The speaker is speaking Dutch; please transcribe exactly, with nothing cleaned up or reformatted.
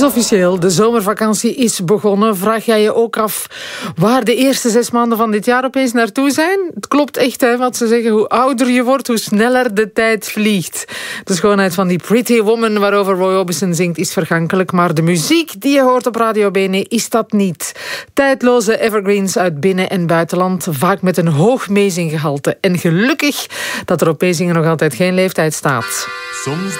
is officieel, de zomervakantie is begonnen. Vraag jij je ook af waar de eerste zes maanden van dit jaar opeens naartoe zijn? Het klopt echt, hè, wat ze zeggen. Hoe ouder je wordt, hoe sneller de tijd vliegt. De schoonheid van die Pretty Woman waarover Roy Orbison zingt is vergankelijk. Maar de muziek die je hoort op Radio Bene is dat niet. Tijdloze evergreens uit binnen- en buitenland. Vaak met een hoog meezinggehalte. En gelukkig dat er op meezingen nog altijd geen leeftijd staat. Soms